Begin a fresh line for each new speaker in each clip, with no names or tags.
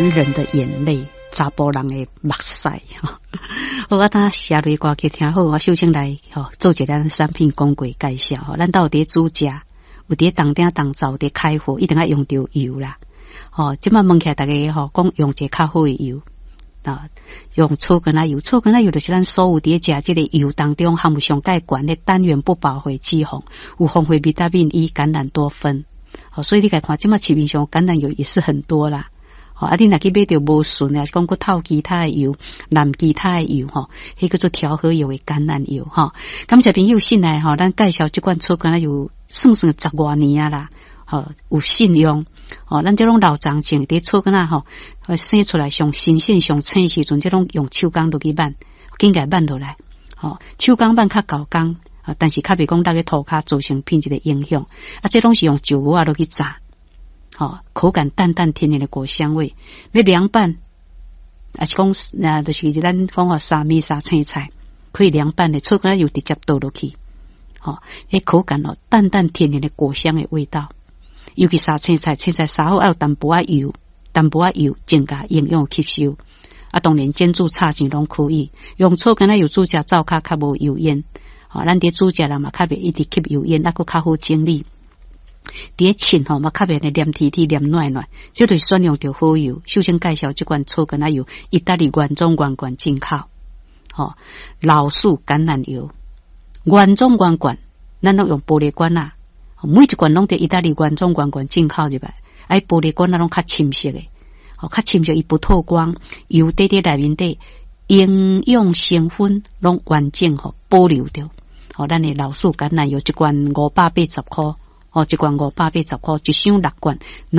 男人的眼泪，查甫人的目屎哈。我当写落歌曲听好，我首先来做一个咱产品广告介绍。咱到底煮食，有伫当顶当灶伫开火，一定要用到油啦。即摆问起来大家讲用一个较好的油。用草根仔油，草根仔油就是咱所有伫食这个油当中含有上介悬的单元不饱和脂肪，有丰富维他命 E、橄榄多酚。所以你来看，即摆市面上橄榄油也是很多啦。你若去买到无顺啊，是讲佫透其他的油、蓝其他的油迄叫做调和油的橄榄油感谢朋友信来咱介绍即款草根仔油，算10多年啊啦。有信用咱这种老长情伫草根生出来上新鲜上青时阵，这种用手工落去挽，紧甲挽落来手工挽较高工但是较袂讲咱个涂骹造成品质的影响这拢是用酒窝落去炸口感淡淡甜甜的果香味。要凉拌是讲就是咱讲沙米沙青菜可以凉拌的草根油直接倒落去迄口感淡淡甜甜的果香的味道。尤其沙青菜沙好要有淡薄仔油，增加营养吸收当然煎煮炒钱拢可以。用草根仔油煮食灶较无油烟咱伫煮食人嘛较袂一直吸油烟，佫较好清理。伫沁嘛较袂黏甜甜黏软软，这就是选用着好油。首先介绍这款草根仔油，意大利原装原罐进口老树橄榄油原装原罐，咱拢用玻璃罐啊。每一罐拢伫意大利原装原罐进口入来，玻璃罐拢较深色的，较深色伊不透光，油底内面底营养成分拢完整保留着。咱的老树橄榄油一罐580块，一罐580块，一箱6罐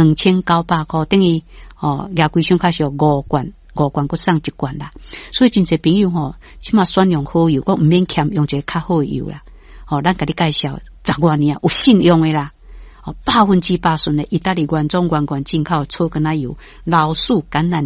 2900块，等于亚规箱较少5罐佫送1罐啦。所以真侪朋友起码选用好油，我毋免欠用一个较好的油啦。咱甲你介绍10多年有信用的啦，100%顺的意大利原装原罐进口草根仔油，老树橄榄